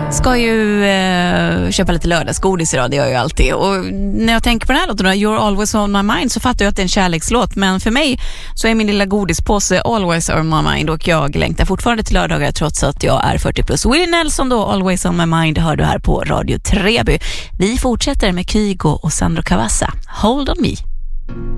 Ska ju köpa lite lördagsgodis idag, det gör jag ju alltid. Och när jag tänker på den här låten, You're Always On My Mind, så fattar jag att det är en kärlekslåt. Men för mig så är min lilla godispåse Always On My Mind, och jag längtar fortfarande till lördagar trots att jag är 40 plus. Willie Nelson då, Always On My Mind, hör du här på Radio Treby. Vi fortsätter med Kygo och Sandro Cavazza, Hold On Me.